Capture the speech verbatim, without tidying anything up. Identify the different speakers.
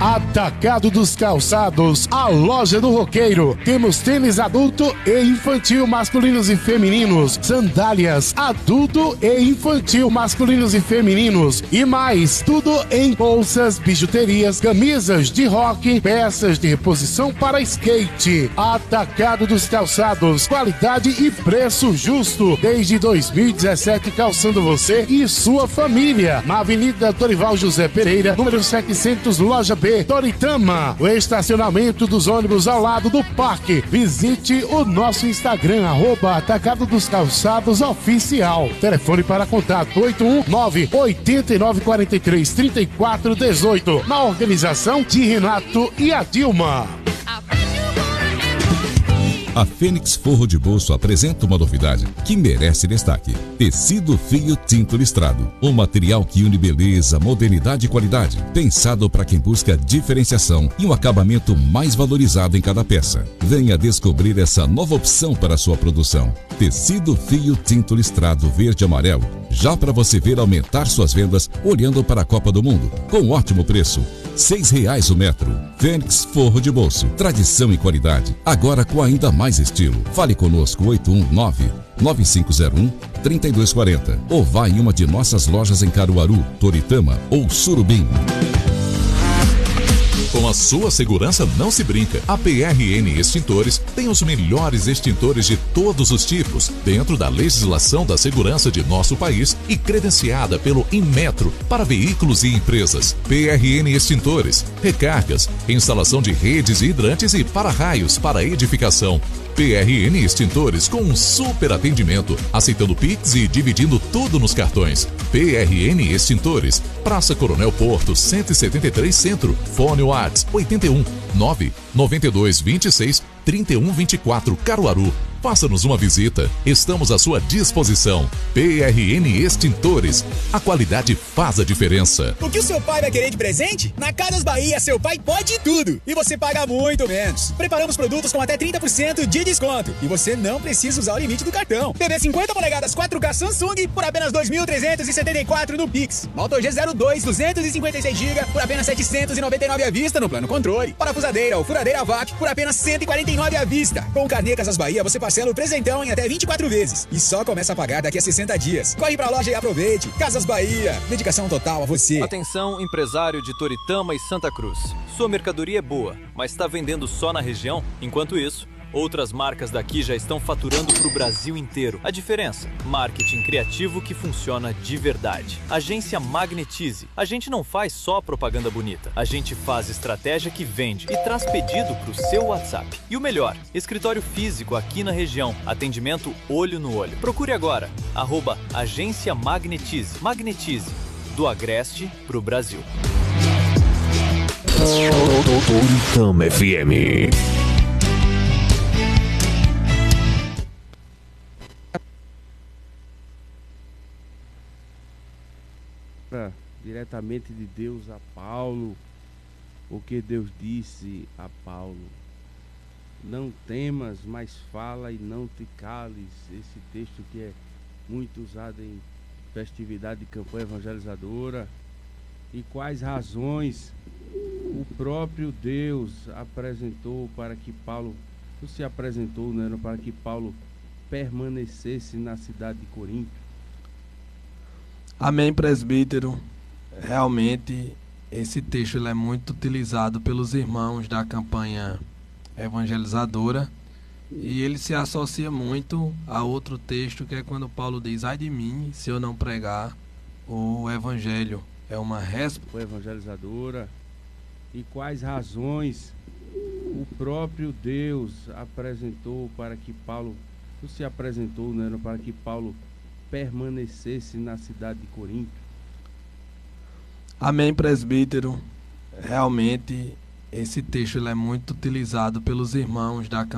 Speaker 1: Atacado dos Calçados, a loja do roqueiro. Temos tênis adulto e infantil, masculinos e femininos, sandálias adulto e infantil, masculinos e femininos, e mais, tudo em bolsas, bijuterias, camisas de rock, peças de reposição para skate. Atacado dos Calçados, qualidade e preço justo, desde dois mil e dezessete, calçando você e sua família. Na Avenida Dorival José Pereira, número setecentos, loja B, Toritama. O estacionamento dos ônibus ao lado do parque. Visite o nosso Instagram, arroba Atacado dos Calçados Oficial. Telefone para contato oito um nove, oito nove quatro três, três quatro um oito. Na organização de Renato e a Dilma.
Speaker 2: A Fênix Forro de Bolso apresenta uma novidade que merece destaque. Tecido fio tinto listrado. Um material que une beleza, modernidade e qualidade. Pensado para quem busca diferenciação e um acabamento mais valorizado em cada peça. Venha descobrir essa nova opção para a sua produção. Tecido fio tinto listrado verde e amarelo. Já para você ver aumentar suas vendas olhando para a Copa do Mundo. Com ótimo preço. Seis reais o metro. Fênix Forro de Bolso. Tradição e qualidade. Agora com ainda mais estilo. Fale conosco oito um nove, nove cinco zero um, três dois quatro zero ou vá em uma de nossas lojas em Caruaru, Toritama ou Surubim.
Speaker 3: Com a sua segurança não se brinca. A P R N Extintores tem os melhores extintores de todos os tipos, dentro da legislação da segurança de nosso país e credenciada pelo Inmetro para veículos e empresas. P R N Extintores, recargas, instalação de redes e hidrantes e para-raios para edificação. P R N Extintores com um super atendimento, aceitando Pix e dividindo tudo nos cartões. P R N Extintores, Praça Coronel Porto, cento e setenta e três Centro. Fone WhatsApp oito um nove, nove dois dois seis, três um dois quatro, Caruaru. Faça-nos uma visita. Estamos à sua disposição. P R N Extintores. A qualidade faz a diferença.
Speaker 4: O que o seu pai vai querer de presente? Na Casas Bahia, seu pai pode tudo. E você paga muito menos. Preparamos produtos com até trinta por cento de desconto. E você não precisa usar o limite do cartão. T V cinquenta polegadas quatro K Samsung por apenas dois mil trezentos e setenta e quatro no Pix. Moto G zero dois, duzentos e cinquenta e seis gigabytes por apenas setecentos e noventa e nove à vista no plano controle. Parafusadeira ou furadeira V A P por apenas cento e quarenta e nove à vista. Com o carnê Casas Bahia, você parcela o presentão em até vinte e quatro vezes. E só começa a pagar daqui a sessenta dias. Corre pra loja e aproveite. Casas Bahia. Dedicação total a você.
Speaker 5: Atenção, empresário de Toritama e Santa Cruz. Sua mercadoria é boa, mas está vendendo só na região? Enquanto isso, outras marcas daqui já estão faturando para o Brasil inteiro. A diferença? Marketing criativo que funciona de verdade. Agência Magnetize. A gente não faz só propaganda bonita. A gente faz estratégia que vende e traz pedido para o seu WhatsApp. E o melhor, escritório físico aqui na região. Atendimento olho no olho. Procure agora. Arroba Agência Magnetize. Magnetize. Do Agreste para o Brasil.
Speaker 6: Toritama F M.
Speaker 7: Diretamente de Deus a Paulo, porque Deus disse a Paulo: não temas, mas fala e não te cales. Esse texto que é muito usado em festividade de campanha evangelizadora. E quais razões o próprio Deus apresentou para que Paulo, não se apresentou, né, para que Paulo permanecesse na cidade de Corinto?
Speaker 8: Amém, presbítero. Realmente, esse texto ele é muito utilizado pelos irmãos da campanha evangelizadora e ele se associa muito a outro texto que é quando Paulo diz: ai de mim se eu não pregar o evangelho. É uma resposta
Speaker 7: evangelizadora. E quais razões o próprio Deus apresentou para que Paulo, não se apresentou, né, para que Paulo permanecesse na cidade de Corinto?
Speaker 8: Amém, presbítero. Realmente, esse texto ele é muito utilizado pelos irmãos da campanha